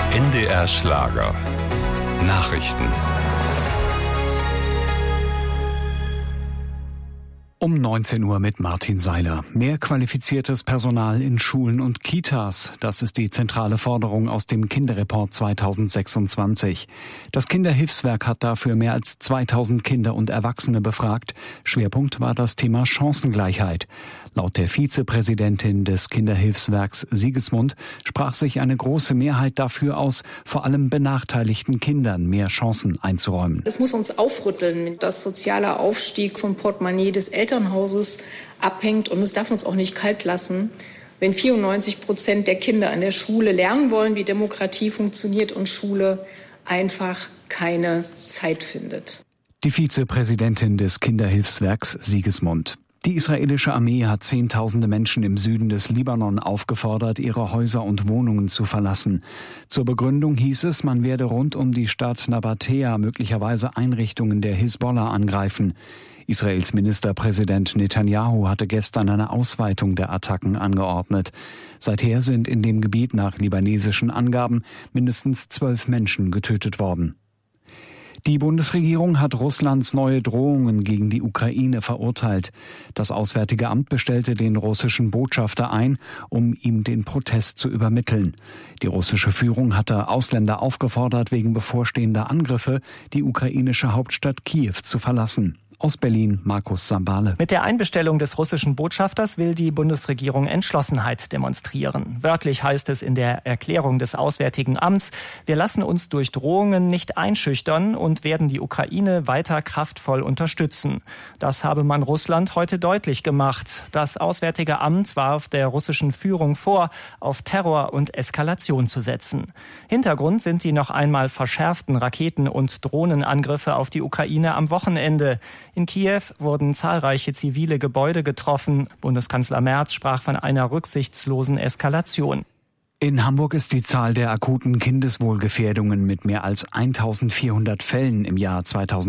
NDR Schlager. Nachrichten. Um 19 Uhr mit Martin Seiler. Mehr qualifiziertes Personal in Schulen und Kitas. Das ist die zentrale Forderung aus dem Kinderreport 2026. Das Kinderhilfswerk hat dafür mehr als 2000 Kinder und Erwachsene befragt. Schwerpunkt war das Thema Chancengleichheit. Laut der Vizepräsidentin des Kinderhilfswerks Sigismund sprach sich eine große Mehrheit dafür aus, vor allem benachteiligten Kindern mehr Chancen einzuräumen. Es muss uns aufrütteln, dass sozialer Aufstieg vom Portemonnaie des Elternhauses abhängt. Und es darf uns auch nicht kalt lassen, wenn 94% der Kinder an der Schule lernen wollen, wie Demokratie funktioniert und Schule einfach keine Zeit findet. Die Vizepräsidentin des Kinderhilfswerks Sigismund. Die israelische Armee hat Zehntausende Menschen im Süden des Libanon aufgefordert, ihre Häuser und Wohnungen zu verlassen. Zur Begründung hieß es, man werde rund um die Stadt Nabatea möglicherweise Einrichtungen der Hisbollah angreifen. Israels Ministerpräsident Netanyahu hatte gestern eine Ausweitung der Attacken angeordnet. Seither sind in dem Gebiet nach libanesischen Angaben mindestens 12 Menschen getötet worden. Die Bundesregierung hat Russlands neue Drohungen gegen die Ukraine verurteilt. Das Auswärtige Amt bestellte den russischen Botschafter ein, um ihm den Protest zu übermitteln. Die russische Führung hatte Ausländer aufgefordert, wegen bevorstehender Angriffe die ukrainische Hauptstadt Kiew zu verlassen. Aus Berlin, Markus Sambale. Mit der Einbestellung des russischen Botschafters will die Bundesregierung Entschlossenheit demonstrieren. Wörtlich heißt es in der Erklärung des Auswärtigen Amts: Wir lassen uns durch Drohungen nicht einschüchtern und werden die Ukraine weiter kraftvoll unterstützen. Das habe man Russland heute deutlich gemacht. Das Auswärtige Amt warf der russischen Führung vor, auf Terror und Eskalation zu setzen. Hintergrund sind die noch einmal verschärften Raketen- und Drohnenangriffe auf die Ukraine am Wochenende. In Kiew wurden zahlreiche zivile Gebäude getroffen. Bundeskanzler Merz sprach von einer rücksichtslosen Eskalation. In Hamburg ist die Zahl der akuten Kindeswohlgefährdungen mit mehr als 1400 Fällen im Jahr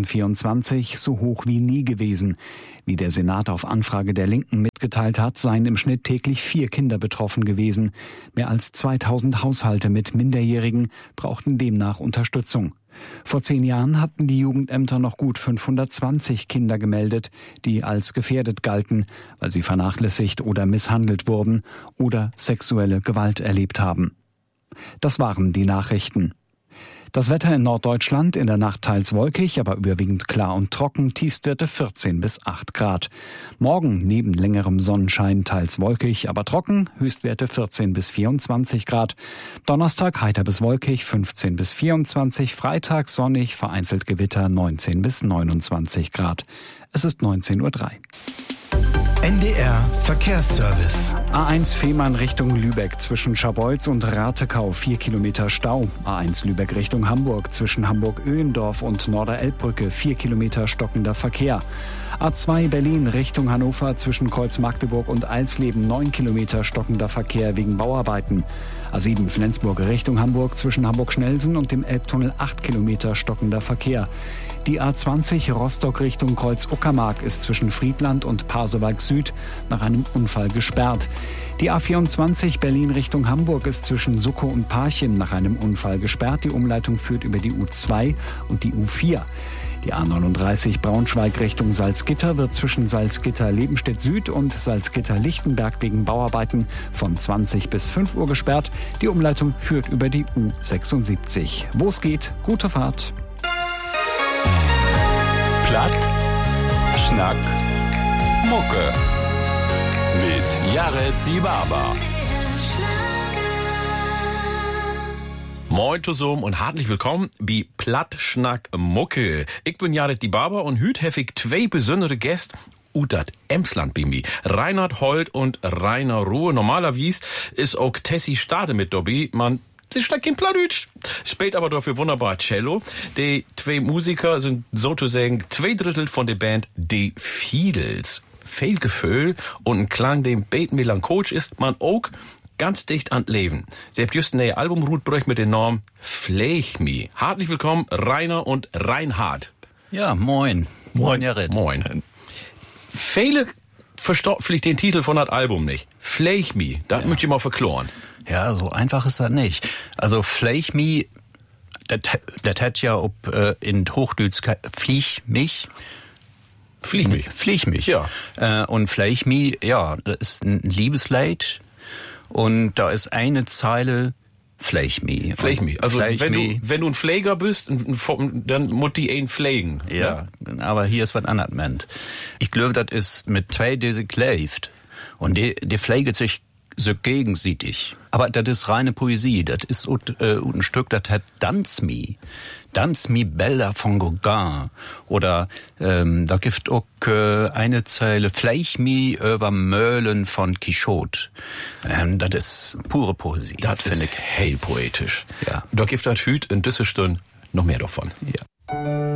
2024 so hoch wie nie gewesen. Wie der Senat auf Anfrage der Linken mitgeteilt hat, seien im Schnitt täglich 4 Kinder betroffen gewesen. Mehr als 2000 Haushalte mit Minderjährigen brauchten demnach Unterstützung. Vor 10 Jahren hatten die Jugendämter noch gut 520 Kinder gemeldet, die als gefährdet galten, weil sie vernachlässigt oder misshandelt wurden oder sexuelle Gewalt erlebt haben. Das waren die Nachrichten. Das Wetter in Norddeutschland: in der Nacht teils wolkig, aber überwiegend klar und trocken, Tiefstwerte 14 bis 8 Grad. Morgen neben längerem Sonnenschein teils wolkig, aber trocken, Höchstwerte 14 bis 24 Grad. Donnerstag heiter bis wolkig, 15 bis 24, Freitag sonnig, vereinzelt Gewitter, 19 bis 29 Grad. Es ist 19:03 Uhr. NDR Verkehrsservice. A1 Fehmarn Richtung Lübeck zwischen Scharbeutz und Ratekau 4 Kilometer Stau. A1 Lübeck Richtung Hamburg zwischen Hamburg-Öhendorf und Norderelbbrücke 4 Kilometer stockender Verkehr. A2 Berlin Richtung Hannover zwischen Kreuz-Magdeburg und Alsleben 9 Kilometer stockender Verkehr wegen Bauarbeiten. A7 Flensburg Richtung Hamburg zwischen Hamburg-Schnellsen und dem Elbtunnel 8 Kilometer stockender Verkehr. Die A20 Rostock Richtung Kreuz-Uckermark ist zwischen Friedland und Pasewalk Süd nach einem Unfall gesperrt. Die A24 Berlin Richtung Hamburg ist zwischen Suckow und Parchim nach einem Unfall gesperrt. Die Umleitung führt über die U2 und die U4. Die A39 Braunschweig Richtung Salzgitter wird zwischen Salzgitter-Lebenstedt Süd und Salzgitter-Lichtenberg wegen Bauarbeiten von 20 bis 5 Uhr gesperrt. Die Umleitung führt über die U76. Wo es geht, gute Fahrt. Platt, Schnack, Mucke. Mit Jared Die Barber. Moin zusammen und herzlich willkommen bei Platt, Schnack, Mucke. Ich bin Jared Die Barber und heute habe ich 2 besondere Gäste aus Emsland bei mir. Reinhard Holt und Rainer Ruhe. Normalerweise ist auch Tessie Stade mit dabei. Man, sie schlägt kein Plattdeutsch, spielt aber dafür wunderbar Cello. Die 2 Musiker sind sozusagen 2/3 von der Band Die Fiedels. Viel Gefühl und ein Klang, dem Beit melancholisch ist, man auch ganz dicht an Leben. Sie habt just ein neues Album rausgebracht mit dem Namen Pfleg mi. Herzlich willkommen, Rainer und Reinhard. Ja, moin. Moin, Jared. Moin. Viele verstehen vielleicht den Titel von das Album nicht. Pfleg mi, das möchte ich mal verkloren. Ja, so einfach ist das nicht. Also Fleich mi, das hat ja ob in Hochdeutsch Fliech mich, ja. Und Fleich mi, ja, das ist ein Liebesleid und da ist eine Zeile Fleich mi. Also wenn du ein Pfleger bist, dann muss die einen pflegen. Ja, aber hier ist was anderes meint. Ich glaube, das ist mit zwei, die sich lebt. Und die pflegt sich so gegenseitig. Aber das ist reine Poesie. Das ist ein Stück, das hat Danz mi Bella von Gauguin. Oder da gibt auch eine Zeile Fleich mi über Möhlen von Quixote. Das ist pure Poesie. Das finde ich hell poetisch. Ja. Da gibt das Hüt in dieser Stunde noch mehr davon. Ja.